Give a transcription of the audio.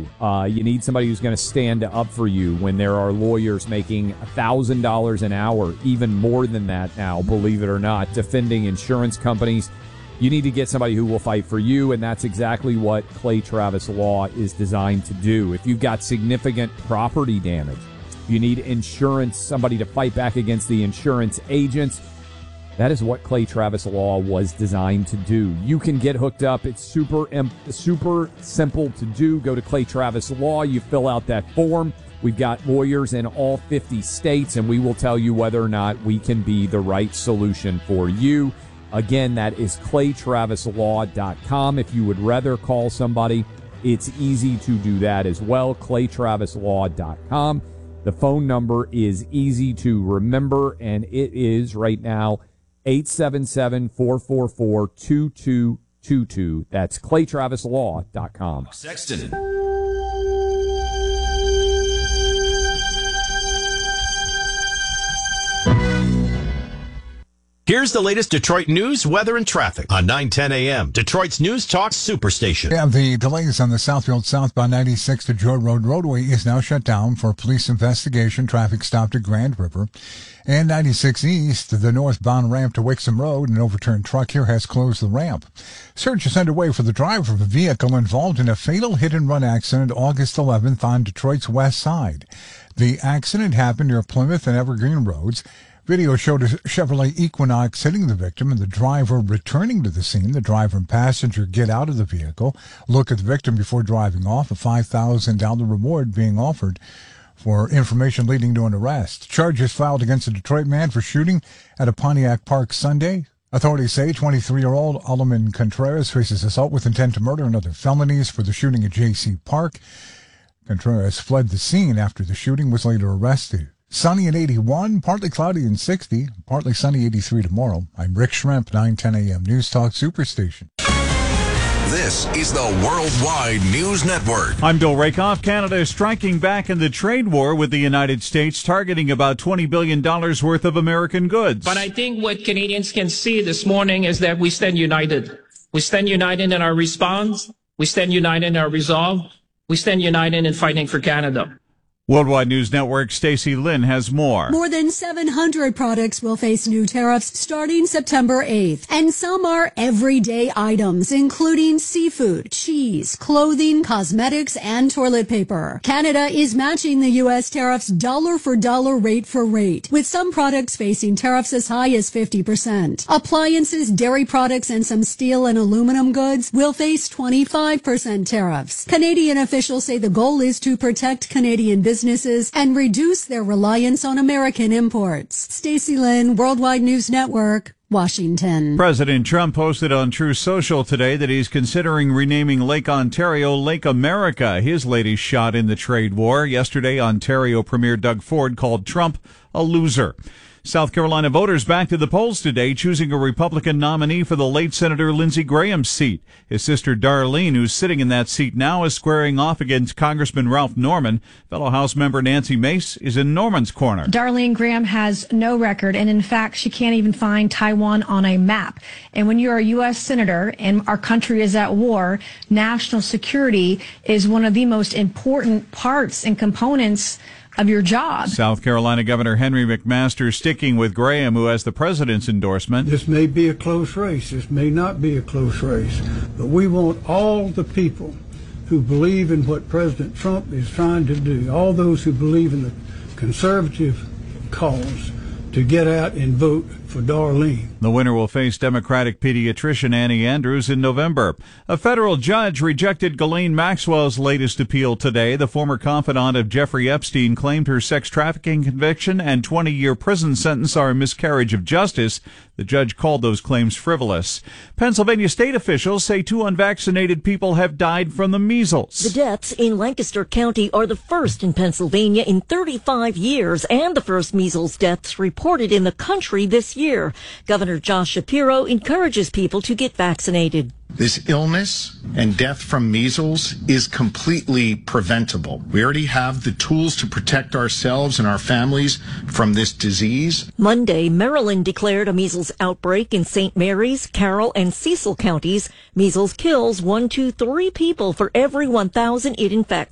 You need somebody who's going to stand up for you when there are lawyers making $1,000 an hour, even more than that now, believe it or not, defending insurance companies. You need to get somebody who will fight for you, and that's exactly what Clay Travis Law is designed to do. If you've got significant property damage, you need insurance, somebody to fight back against the insurance agents. That is what Clay Travis Law was designed to do. You can get hooked up. It's super simple to do. Go to Clay Travis Law. You fill out that form. We've got lawyers in all 50 states, and we will tell you whether or not we can be the right solution for you. Again, that is claytravislaw.com. If you would rather call somebody, it's easy to do that as well. claytravislaw.com. The phone number is easy to remember, and it is right now 877-444-2222. That's claytravislaw.com. Sexton. Here's the latest Detroit news, weather, and traffic on 9:10 a.m. Detroit's News Talk Superstation. Yeah, the delays on the Southfield southbound 96 to Joy Road roadway is now shut down for police investigation. Traffic stopped at Grand River. And 96 east, the northbound ramp to Wixom Road, an overturned truck here has closed the ramp. Search is underway for the driver of a vehicle involved in a fatal hit-and-run accident August 11th on Detroit's west side. The accident happened near Plymouth and Evergreen Roads. Video showed a Chevrolet Equinox hitting the victim and the driver returning to the scene. The driver and passenger get out of the vehicle, look at the victim before driving off. A $5,000 reward being offered for information leading to an arrest. Charges filed against a Detroit man for shooting at a Pontiac Park Sunday. Authorities say 23-year-old Alaman Contreras faces assault with intent to murder and other felonies for the shooting at J.C. Park. Contreras fled the scene after the shooting, was later arrested. Sunny at 81, partly cloudy and 60, partly sunny 83 tomorrow. I'm Rick Schremp, 9:10 a.m. News Talk Superstation. This is the Worldwide News Network. I'm Bill Rakoff. Canada is striking back in the trade war with the United States, targeting about $20 billion worth of American goods. But I think what Canadians can see this morning is that we stand united. We stand united in our response. We stand united in our resolve. We stand united in fighting for Canada. Worldwide News Network Stacey Lynn has more. More than 700 products will face new tariffs starting September 8th. And some are everyday items, including seafood, cheese, clothing, cosmetics, and toilet paper. Canada is matching the U.S. tariffs dollar for dollar, rate for rate, with some products facing tariffs as high as 50%. Appliances, dairy products, and some steel and aluminum goods will face 25% tariffs. Canadian officials say the goal is to protect Canadian businesses and reduce their reliance on American imports. Stacey Lynn, Worldwide News Network, Washington. President Trump posted on Truth Social today that he's considering renaming Lake Ontario Lake America, his latest shot in the trade war. Yesterday, Ontario Premier Doug Ford called Trump a loser. South Carolina voters back to the polls today, choosing a Republican nominee for the late Senator Lindsey Graham's seat. His sister Darlene, who's sitting in that seat now, is squaring off against Congressman Ralph Norman. Fellow House member Nancy Mace is in Norman's corner. Darlene Graham has no record, and in fact, she can't even find Taiwan on a map. And when you're a U.S. senator and our country is at war, national security is one of the most important parts and components of your job. South Carolina Governor Henry McMaster sticking with Graham, who has the president's endorsement. This may be a close race. This may not be a close race. But we want all the people who believe in what President Trump is trying to do, all those who believe in the conservative cause, to get out and vote for Darlene. The winner will face Democratic pediatrician Annie Andrews in November. A federal judge rejected Ghislaine Maxwell's latest appeal today. The former confidant of Jeffrey Epstein claimed her sex trafficking conviction and 20-year prison sentence are a miscarriage of justice. The judge called those claims frivolous. Pennsylvania state officials say 2 unvaccinated people have died from the measles. The deaths in Lancaster County are the first in Pennsylvania in 35 years and the first measles deaths reported in the country this year. Governor Josh Shapiro encourages people to get vaccinated. This illness and death from measles is completely preventable. We already have the tools to protect ourselves and our families from this disease. Monday, Maryland declared a measles outbreak in St. Mary's, Carroll, and Cecil counties. Measles kills 1 to 3 people for every 1,000 it infects.